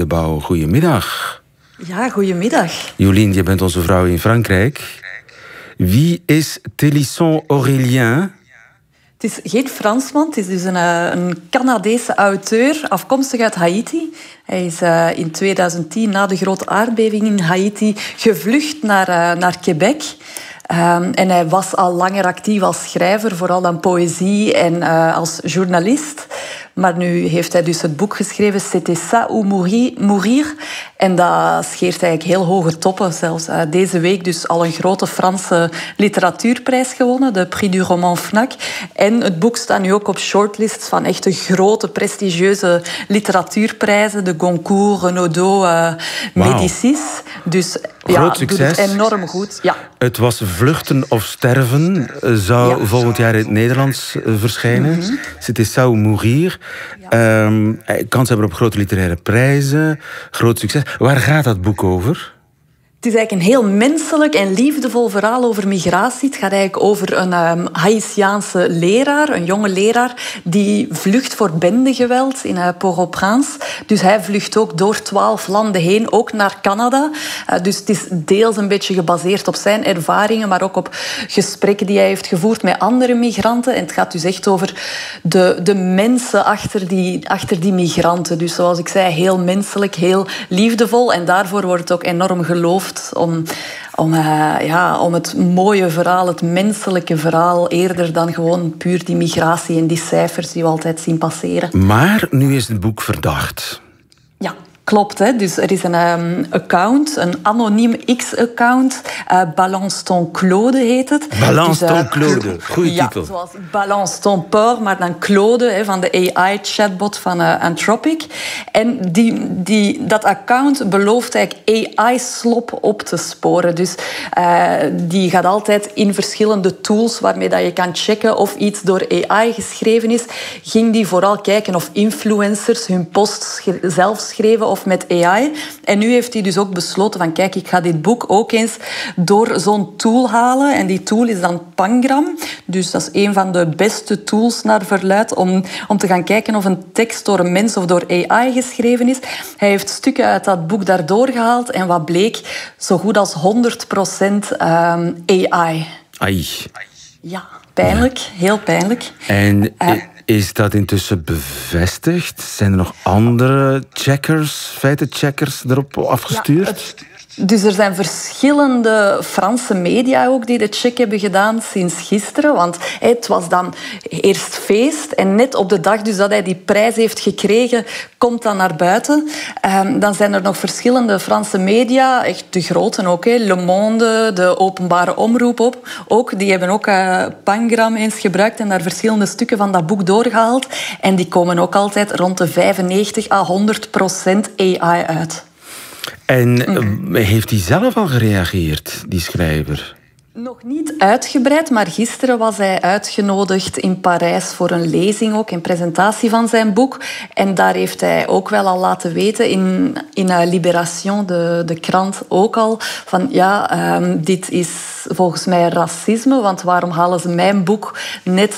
de Bouw, goedemiddag. Ja, goedemiddag. Jolien, je bent onze vrouw in Frankrijk. Wie is Télisson Aurélien? Het is geen Fransman, het is dus een Canadese auteur, afkomstig uit Haiti. Hij is in 2010, na de grote aardbeving in Haiti, gevlucht naar Quebec. En hij was al langer actief als schrijver, vooral dan poëzie en als journalist. Maar nu heeft hij dus het boek geschreven, C'était ça ou mourir. En dat scheert eigenlijk heel hoge toppen. Zelfs deze week dus al een grote Franse literatuurprijs gewonnen, de Prix du Roman Fnac. En het boek staat nu ook op shortlists van echte grote, prestigieuze literatuurprijzen. De Goncourt, Renaudot, Médicis. Dus ja, groot succes. Doet het enorm goed. Ja. Het was Vluchten of Sterven, zou volgend jaar in het Nederlands verschijnen. C'était ça ou mourir. Ja. Kans hebben op grote literaire prijzen. Groot succes. Waar gaat dat boek over? Het is eigenlijk een heel menselijk en liefdevol verhaal over migratie. Het gaat eigenlijk over een Haïtiaanse leraar, een jonge leraar, die vlucht voor bendegeweld in Port-au-Prince. Dus hij vlucht ook door 12 landen heen, ook naar Canada. Dus het is deels een beetje gebaseerd op zijn ervaringen, maar ook op gesprekken die hij heeft gevoerd met andere migranten. En het gaat dus echt over de mensen achter die migranten. Dus zoals ik zei, heel menselijk, heel liefdevol. En daarvoor wordt het ook enorm geloofd. Om het mooie verhaal, het menselijke verhaal, eerder dan gewoon puur die migratie en die cijfers die we altijd zien passeren. Maar nu is het boek verdacht. Ja. Klopt, hè? Dus er is een account, een anoniem X-account. Balance ton Claude heet het. Balance ton Claude, goeie titel. Ja, zoals Balance ton Port, maar dan Claude, hè, van de AI-chatbot van Anthropic. En dat account belooft eigenlijk AI-slop op te sporen. Dus die gaat altijd in verschillende tools waarmee dat je kan checken of iets door AI geschreven is. Ging die vooral kijken of influencers hun post zelf schreven of met AI. En nu heeft hij dus ook besloten van kijk, ik ga dit boek ook eens door zo'n tool halen. En die tool is dan Pangram. Dus dat is een van de beste tools naar verluidt om te gaan kijken of een tekst door een mens of door AI geschreven is. Hij heeft stukken uit dat boek daardoor gehaald. En wat bleek? Zo goed als 100% AI. Ai. Ja, pijnlijk. Ja. Heel pijnlijk. En is dat intussen bevestigd? Zijn er nog andere feitencheckers erop afgestuurd? Ja, dus er zijn verschillende Franse media ook die de check hebben gedaan sinds gisteren. Want het was dan eerst feest. En net op de dag dus dat hij die prijs heeft gekregen, komt dan naar buiten. Dan zijn er nog verschillende Franse media, echt de grote ook. Le Monde, de openbare omroep ook. Die hebben ook Pangram eens gebruikt en daar verschillende stukken van dat boek doorgehaald. En die komen ook altijd rond de 95 à 100% AI uit. En heeft hij zelf al gereageerd, die schrijver? Nog niet uitgebreid, maar gisteren was hij uitgenodigd in Parijs voor een lezing, ook een presentatie van zijn boek. En daar heeft hij ook wel al laten weten, in Libération, de krant ook al, van dit is volgens mij racisme, want waarom halen ze mijn boek net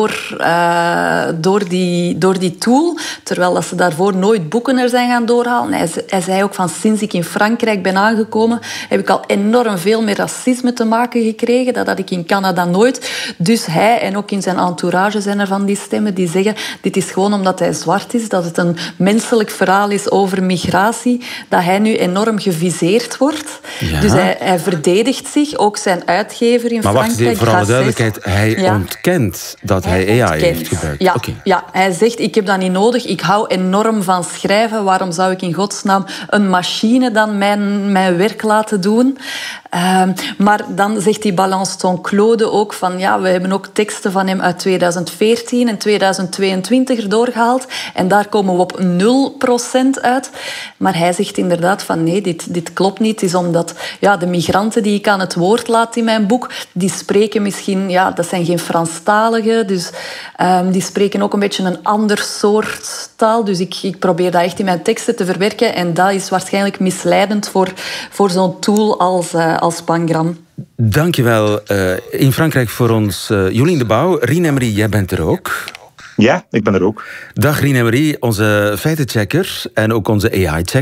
door die tool, terwijl dat ze daarvoor nooit boeken er zijn gaan doorhalen. Hij zei ook van sinds ik in Frankrijk ben aangekomen, heb ik al enorm veel met racisme te maken gekregen. Dat had ik in Canada nooit. Dus hij en ook in zijn entourage zijn er van die stemmen die zeggen dit is gewoon omdat hij zwart is, dat het een menselijk verhaal is over migratie, dat hij nu enorm geviseerd wordt. Ja. Dus hij verdedigt zich, ook zijn uitgever in Frankrijk. Maar wacht, voor alle duidelijkheid, hij ontkent dat hij AI heeft gebruikt. Ja, okay. Ja, hij zegt ik heb dat niet nodig, ik hou enorm van schrijven, waarom zou ik in godsnaam een machine dan mijn werk laten doen? Maar dan zegt die Balance ton Claude ook van we hebben ook teksten van hem uit 2014 en 2022 erdoor gehaald en daar komen we op 0% uit. Maar hij zegt inderdaad van nee, dit klopt niet. Het is omdat de migranten die ik aan het woord laat in mijn boek, die spreken misschien, dat zijn geen Franstaligen, dus die spreken ook een beetje een ander soort taal. Dus ik probeer dat echt in mijn teksten te verwerken en dat is waarschijnlijk misleidend voor zo'n tool als Pangram. Dankjewel in Frankrijk voor ons Jolien de Bouw. Rien Emery, jij bent er ook. Ja, ik ben er ook. Dag Rien Emery, onze feitenchecker en ook onze AI-checker.